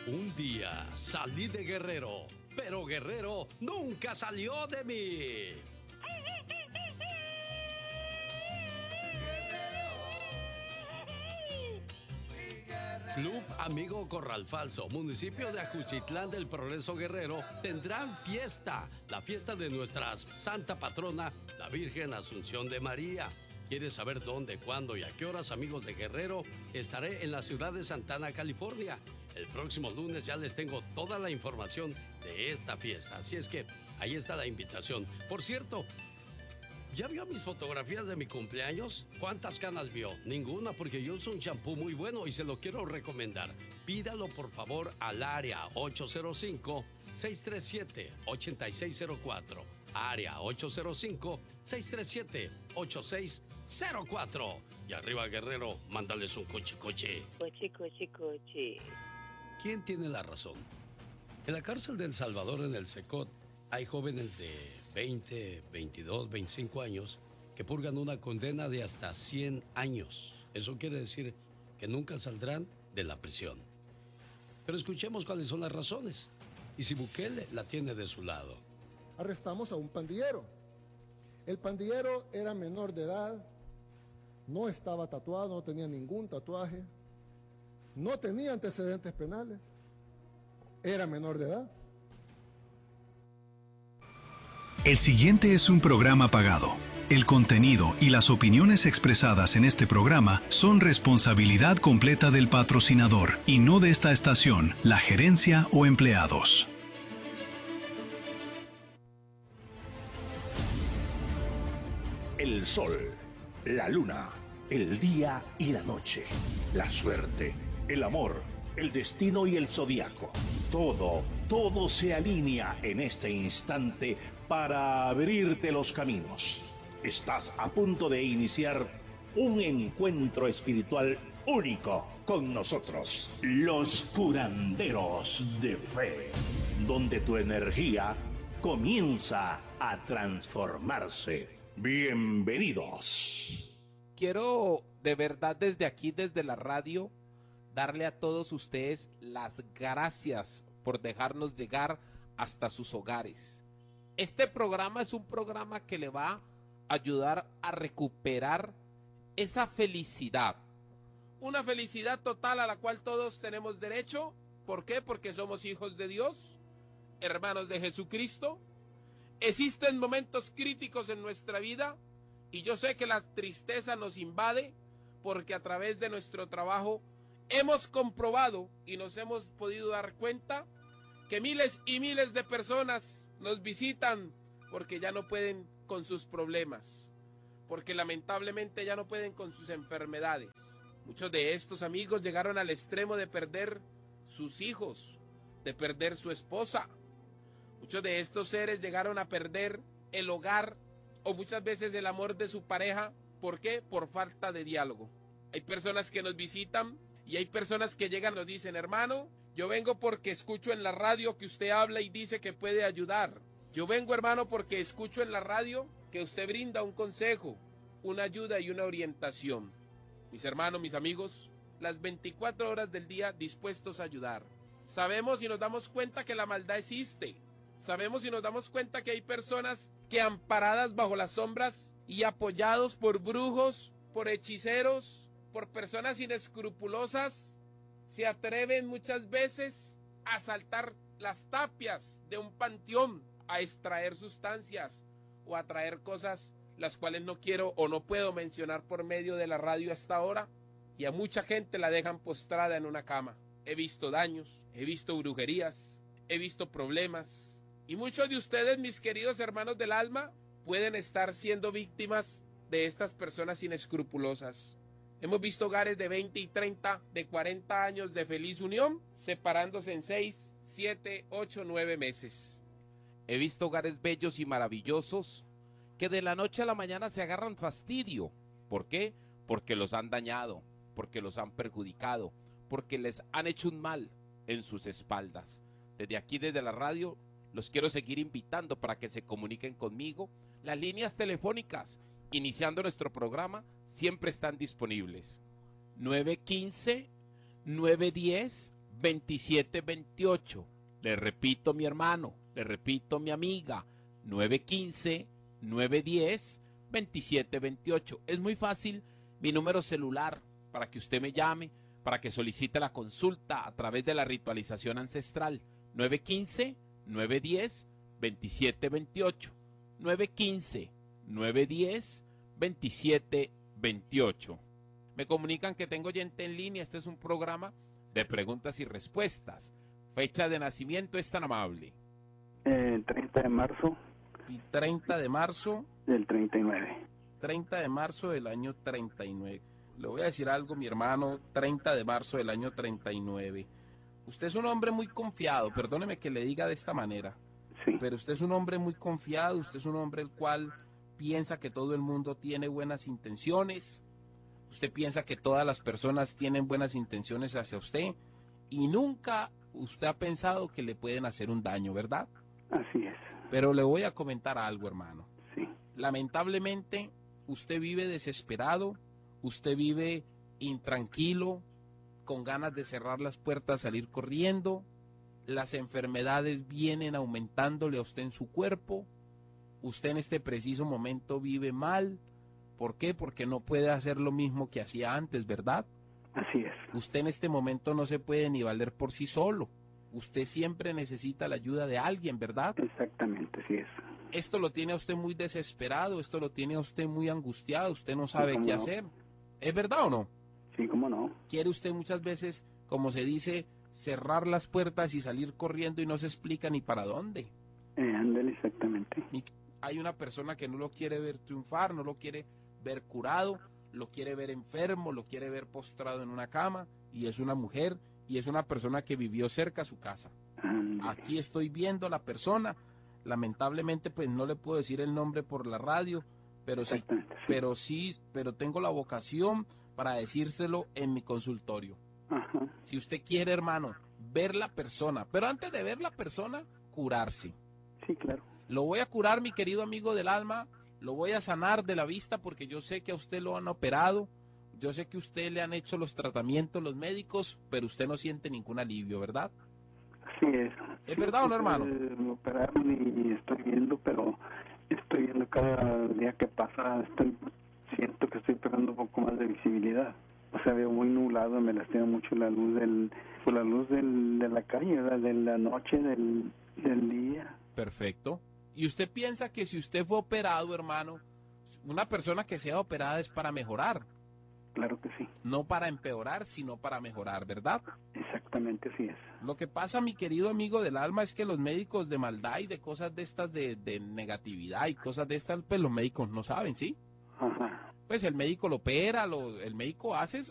Un día salí de Guerrero, pero Guerrero nunca salió de mí. Club Amigo Corral Falso, municipio de Ajuchitlán del Progreso Guerrero, tendrán fiesta. La fiesta de nuestra santa patrona, la Virgen Asunción de María. ¿Quieres saber dónde, cuándo y a qué horas, amigos de Guerrero? Estaré en la ciudad de Santana, California. El próximo lunes ya les tengo toda la información de esta fiesta. Así es que ahí está la invitación. Por cierto, ¿ya vio mis fotografías de mi cumpleaños? ¿Cuántas canas vio? Ninguna, porque yo uso un champú muy bueno y se lo quiero recomendar. Pídalo por favor al área 805-637-8604. Área 805-637-8604. Y arriba, Guerrero, mándales un coche. Coche. ¿Quién tiene la razón? En la cárcel de El Salvador, en el Secot, hay jóvenes de 20, 22, 25 años que purgan una condena de hasta 100 años. Eso quiere decir que nunca saldrán de la prisión. Pero escuchemos cuáles son las razones y si Bukele la tiene de su lado. Arrestamos a un pandillero. El pandillero era menor de edad, no estaba tatuado, no tenía ningún tatuaje, no tenía antecedentes penales, era menor de edad. El siguiente es un programa pagado. El contenido y las opiniones expresadas en este programa son responsabilidad completa del patrocinador y no de esta estación, la gerencia o empleados. El sol, la luna, el día y la noche, la suerte, el amor, el destino y el zodiaco. Todo se alinea en este instante para abrirte los caminos. Estás a punto de iniciar un encuentro espiritual único con nosotros, los curanderos de fe, donde tu energía comienza a transformarse. Bienvenidos. Quiero de verdad desde aquí, desde la radio, darle a todos ustedes las gracias por dejarnos llegar hasta sus hogares. Este programa es un programa que le va a ayudar a recuperar esa felicidad. Una felicidad total a la cual todos tenemos derecho. ¿Por qué? Porque somos hijos de Dios, hermanos de Jesucristo. Existen momentos críticos en nuestra vida y yo sé que la tristeza nos invade porque a través de nuestro trabajo hemos comprobado y nos hemos podido dar cuenta que miles y miles de personas nos visitan porque ya no pueden con sus problemas, porque lamentablemente ya no pueden con sus enfermedades. Muchos de estos amigos llegaron al extremo de perder sus hijos, de perder su esposa. Muchos de estos seres llegaron a perder el hogar o muchas veces el amor de su pareja. ¿Por qué? Por falta de diálogo. Hay personas que nos visitan y hay personas que llegan y nos dicen: hermano, yo vengo porque escucho en la radio que usted habla y dice que puede ayudar. Yo vengo, hermano, porque escucho en la radio que usted brinda un consejo, una ayuda y una orientación. Mis hermanos, mis amigos, las 24 horas del día dispuestos a ayudar. Sabemos y nos damos cuenta que la maldad existe. Sabemos y nos damos cuenta que hay personas que amparadas bajo las sombras y apoyados por brujos, por hechiceros, por personas inescrupulosas, se atreven muchas veces a saltar las tapias de un panteón, a extraer sustancias o a traer cosas las cuales no quiero o no puedo mencionar por medio de la radio hasta ahora, y a mucha gente la dejan postrada en una cama. He visto daños, he visto brujerías, he visto problemas. Y muchos de ustedes, mis queridos hermanos del alma, pueden estar siendo víctimas de estas personas inescrupulosas. Hemos visto hogares de 20 y 30, de 40 años de feliz unión, separándose en 6, 7, 8, 9 meses. He visto hogares bellos y maravillosos que de la noche a la mañana se agarran fastidio. ¿Por qué? Porque los han dañado, porque los han perjudicado, porque les han hecho un mal en sus espaldas. Desde aquí, desde la radio, los quiero seguir invitando para que se comuniquen conmigo. Las líneas telefónicas, iniciando nuestro programa, siempre están disponibles. 915-910 915-2728. Le repito, mi hermano, le repito, mi amiga, 915-910-2728. Es muy fácil mi número celular para que usted me llame, para que solicite la consulta a través de la ritualización ancestral. 915-910-2728. 915-910-2728. Me comunican que tengo oyente en línea. Este es un programa de preguntas y respuestas. Fecha de nacimiento es tan amable. 30 de marzo. Y 30 de marzo. Del 39. 30 de marzo del año 39. Le voy a decir algo, mi hermano. 30 de marzo del año 39. Usted es un hombre muy confiado. Perdóneme que le diga de esta manera. Sí. Pero usted es un hombre muy confiado. Usted es un hombre el cual piensa que todo el mundo tiene buenas intenciones. Usted piensa que todas las personas tienen buenas intenciones hacia usted. Y nunca usted ha pensado que le pueden hacer un daño, ¿verdad? Así es. Pero le voy a comentar algo, hermano. Sí. Lamentablemente, usted vive desesperado, usted vive intranquilo, con ganas de cerrar las puertas, salir corriendo. Las enfermedades vienen aumentándole a usted en su cuerpo. Usted en este preciso momento vive mal. ¿Por qué? Porque no puede hacer lo mismo que hacía antes, ¿verdad? Así es. Usted en este momento no se puede ni valer por sí solo. Usted siempre necesita la ayuda de alguien, ¿verdad? Exactamente, así es. Esto lo tiene a usted muy desesperado, esto lo tiene a usted muy angustiado, usted no sabe qué hacer. ¿Es verdad o no? Sí, cómo no. Quiere usted muchas veces, como se dice, cerrar las puertas y salir corriendo y no se explica ni para dónde. Ándale, exactamente. Hay una persona que no lo quiere ver triunfar, no lo quiere ver curado, lo quiere ver enfermo, lo quiere ver postrado en una cama, y es una mujer, y es una persona que vivió cerca a su casa. Aquí estoy viendo a la persona, lamentablemente pues no le puedo decir el nombre por la radio, pero pero tengo la vocación para decírselo en mi consultorio. Ajá. Si usted quiere, hermano, ver la persona, pero antes de ver la persona, curarse. Sí, claro. Lo voy a curar, mi querido amigo del alma, lo voy a sanar de la vista porque yo sé que a usted lo han operado, yo sé que a usted le han hecho los tratamientos los médicos, pero usted no siente ningún alivio, ¿verdad? Así es. ¿Es verdad o no, hermano? Me operaron y estoy viendo, pero estoy viendo cada día que pasa, siento que estoy pegando un poco más de visibilidad. O sea, veo muy nublado, me lastima mucho la luz de la calle, ¿verdad? De la noche, del día. Perfecto. ¿Y usted piensa que si usted fue operado, hermano, una persona que sea operada es para mejorar? Claro que sí. No para empeorar, sino para mejorar, ¿verdad? Exactamente, así es. Lo que pasa, mi querido amigo del alma, es que los médicos de maldad y de cosas de estas, de negatividad y cosas de estas, pues los médicos no saben, ¿sí? Ajá. Pues el médico lo opera, el médico hace